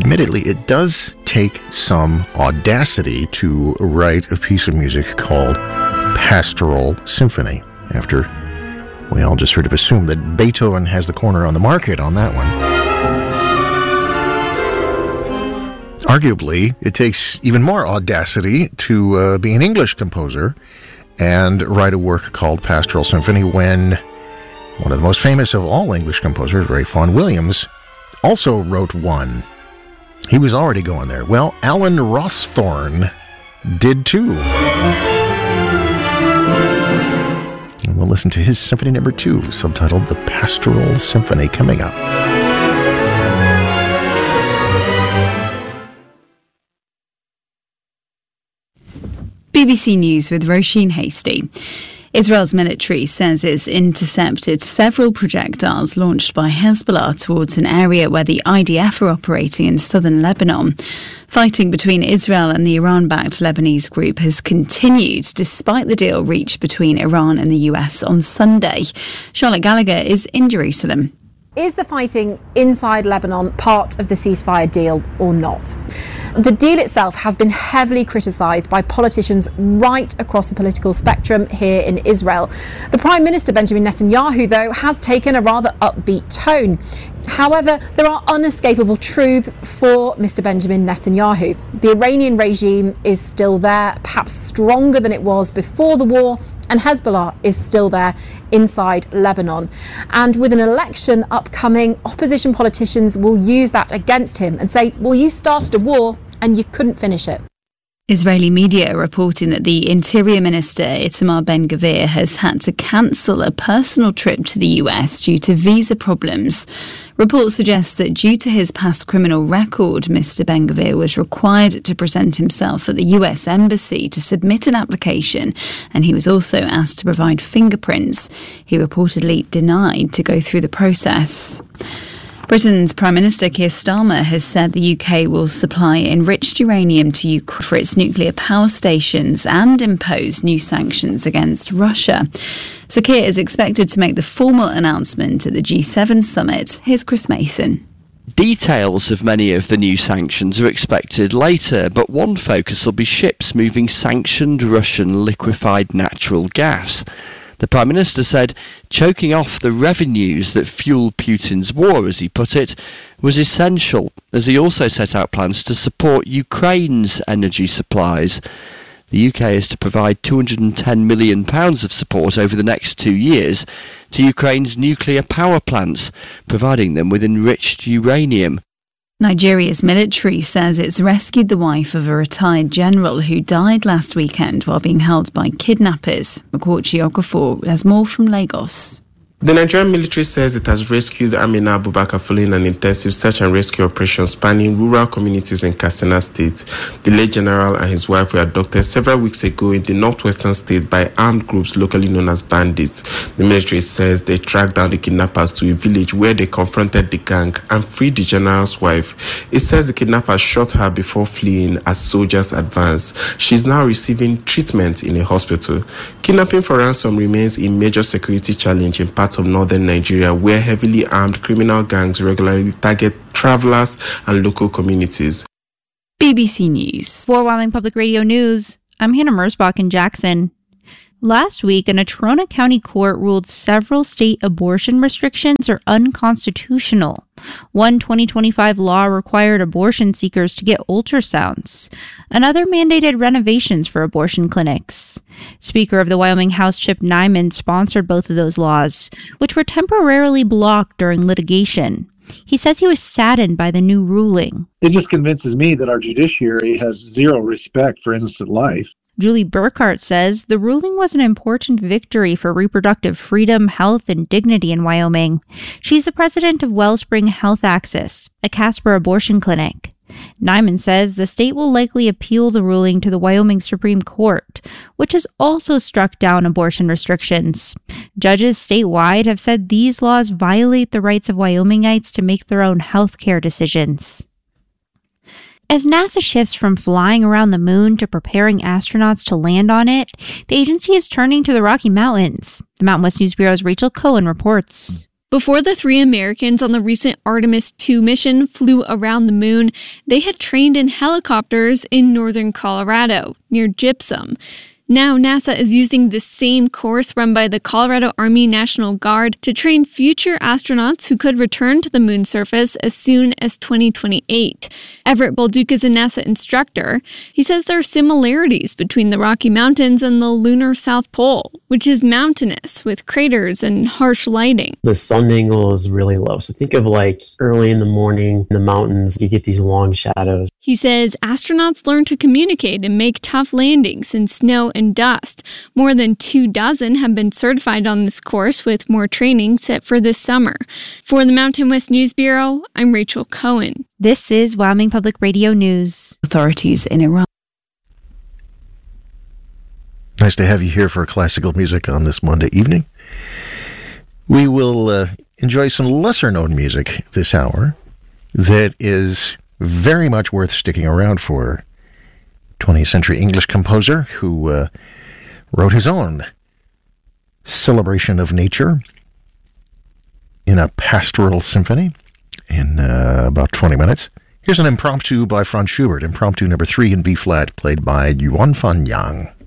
Admittedly, it does take some audacity to write a piece of music called Pastoral Symphony, after we all just sort of assume that Beethoven has the corner on the market on that one. Arguably, it takes even more audacity to be an English composer and write a work called Pastoral Symphony when one of the most famous of all English composers, Ralph Vaughan Williams, also wrote one. He was already going there. Well, Alan Rawsthorne did too. And we'll listen to his Symphony No. 2, subtitled The Pastoral Symphony, coming up. BBC News with Roisin Hasty. Israel's military says it's intercepted several projectiles launched by Hezbollah towards an area where the IDF are operating in southern Lebanon. Fighting between Israel and the Iran-backed Lebanese group has continued despite the deal reached between Iran and the US on Sunday. Charlotte Gallagher is in Jerusalem. Is the fighting inside Lebanon part of the ceasefire deal or not? The deal itself has been heavily criticised by politicians right across the political spectrum here in Israel. The Prime Minister, Benjamin Netanyahu, though, has taken a rather upbeat tone. However, there are unescapable truths for Mr. Benjamin Netanyahu. The Iranian regime is still there, perhaps stronger than it was before the war, and Hezbollah is still there inside Lebanon. And with an election upcoming, opposition politicians will use that against him and say, well, you started a war and you couldn't finish it. Israeli media are reporting that the Interior Minister Itamar Ben-Gvir has had to cancel a personal trip to the US due to visa problems. Reports suggest that due to his past criminal record, Mr. Ben-Gvir was required to present himself at the US Embassy to submit an application, and he was also asked to provide fingerprints. He reportedly denied to go through the process. Britain's Prime Minister Keir Starmer has said the UK will supply enriched uranium to Ukraine for its nuclear power stations and impose new sanctions against Russia. So Keir is expected to make the formal announcement at the G7 summit. Here's Chris Mason. Details of many of the new sanctions are expected later, but one focus will be ships moving sanctioned Russian liquefied natural gas. The Prime Minister said choking off the revenues that fuel Putin's war, as he put it, was essential, as he also set out plans to support Ukraine's energy supplies. The UK is to provide £210 million of support over the next 2 years to Ukraine's nuclear power plants, providing them with enriched uranium. Nigeria's military says it's rescued the wife of a retired general who died last weekend while being held by kidnappers. Makwachi Okafor has more from Lagos. The Nigerian military says it has rescued Amina Abubakar following an intensive search and rescue operation spanning rural communities in Katsina State. The late general and his wife were abducted several weeks ago in the northwestern state by armed groups locally known as bandits. The military says they tracked down the kidnappers to a village where they confronted the gang and freed the general's wife. It says the kidnappers shot her before fleeing as soldiers advanced. She is now receiving treatment in a hospital. Kidnapping for ransom remains a major security challenge in parts of northern Nigeria, where heavily armed criminal gangs regularly target travelers and local communities. BBC News. For Wyoming Public Radio News, I'm Hannah Mersbach in Jackson. Last week, a Natrona County court ruled several state abortion restrictions are unconstitutional. One 2025 law required abortion seekers to get ultrasounds. Another mandated renovations for abortion clinics. Speaker of the Wyoming House Chip Nyman sponsored both of those laws, which were temporarily blocked during litigation. He says he was saddened by the new ruling. It just convinces me that our judiciary has zero respect for innocent life. Julie Burkhart says the ruling was an important victory for reproductive freedom, health, and dignity in Wyoming. She's the president of Wellspring Health Access, a Casper abortion clinic. Nyman says the state will likely appeal the ruling to the Wyoming Supreme Court, which has also struck down abortion restrictions. Judges statewide have said these laws violate the rights of Wyomingites to make their own health care decisions. As NASA shifts from flying around the moon to preparing astronauts to land on it, the agency is turning to the Rocky Mountains. The Mountain West News Bureau's Rachel Cohen reports. Before the 3 Americans on the recent Artemis II mission flew around the moon, they had trained in helicopters in northern Colorado, near Gypsum. Now, NASA is using the same course run by the Colorado Army National Guard to train future astronauts who could return to the moon's surface as soon as 2028. Everett Bolduc is a NASA instructor. He says there are similarities between the Rocky Mountains and the lunar South Pole, which is mountainous with craters and harsh lighting. The sun angle is really low. So think of like early in the morning in the mountains, you get these long shadows. He says astronauts learn to communicate and make tough landings in snow and dust. More than 24 have been certified on this course, with more training set for this summer. For the Mountain West News Bureau, I'm Rachel Cohen. This is Wyoming Public Radio News. Authorities in Iran. Nice to have you here for classical music on this Monday evening. We will enjoy some lesser-known music this hour that is very much worth sticking around for. 20th century English composer who wrote his own celebration of nature in a pastoral symphony in about 20 minutes. Here's an impromptu by Franz Schubert, impromptu number 3 in B-flat, played by Yuan Fan Yang.